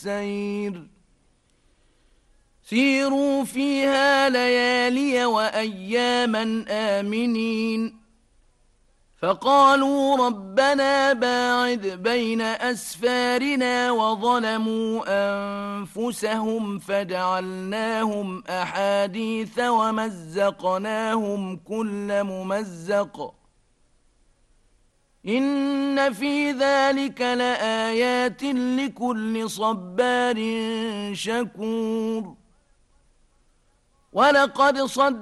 السير سيروا فيها ليالي وأياما آمنين فقالوا ربنا باعد بين أسفارنا وظلموا أنفسهم فجعلناهم أحاديث ومزقناهم كل ممزق إن في ذلك لآيات لكل صبار شكور ولقد